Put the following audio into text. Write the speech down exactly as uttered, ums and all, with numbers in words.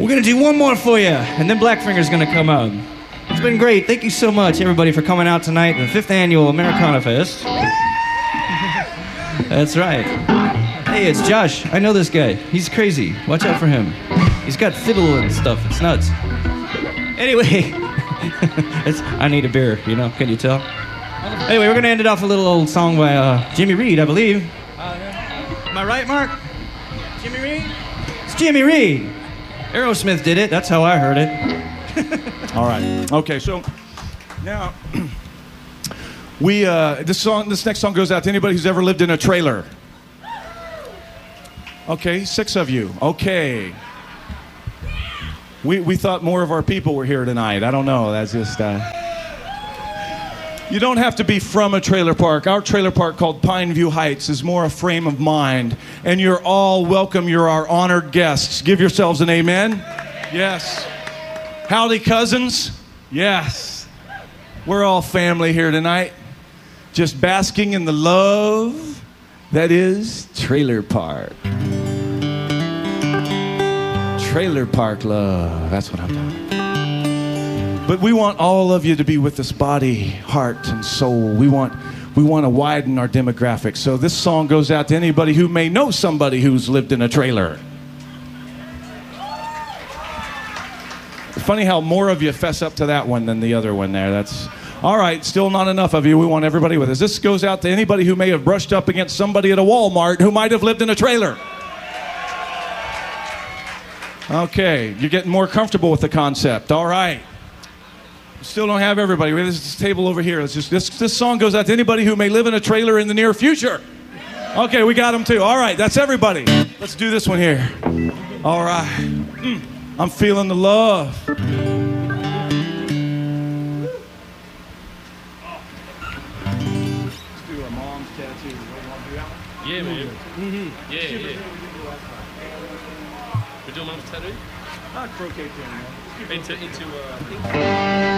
We're gonna do one more for you, and then Blackfinger's gonna come out. It's been great. Thank you so much, everybody, for coming out tonight to the fifth annual Americana Fest. That's right. Hey, it's Josh. I know this guy. He's crazy. Watch out for him. He's got fiddle and stuff. It's nuts. Anyway, it's, I need a beer, you know? Can you tell? Anyway, we're going to end it off with a little old song by uh, Jimmy Reed, I believe. Uh, am I right, Mark? Jimmy Reed? It's Jimmy Reed. Aerosmith did it. That's how I heard it. All right. Okay, so now we uh, this song, this next song goes out to anybody who's ever lived in a trailer. Okay, six of you. Okay. We we thought more of our people were here tonight. I don't know. That's just. Uh... You don't have to be from a trailer park. Our trailer park called Pineview Heights is more a frame of mind, and you're all welcome. You're our honored guests. Give yourselves an amen. Yes. Howdy, cousins. Yes. We're all family here tonight, just basking in the love that is trailer park. Trailer park love. That's what I'm talking about. But we want all of you to be with us, body, heart, and soul. We want, we want to widen our demographics. So this song goes out to anybody who may know somebody who's lived in a trailer. Funny how more of you fess up to that one than the other one there. That's all right. Still not enough of you. We want everybody with us. This goes out to anybody who may have brushed up against somebody at a Walmart who might have lived in a trailer. Okay, you're getting more comfortable with the concept. All right. Still don't have everybody. We have this table over here. Let's just, this, this song goes out to anybody who may live in a trailer in the near future. Okay, we got them too. All right, that's everybody. Let's do this one here. All right. Mm, I'm feeling the love. Let's do our mom's tattoo. Yeah, man. Mm-hmm. Yeah, yeah. We do mom's tattoo? Not croquet thing, man. Into, into, uh...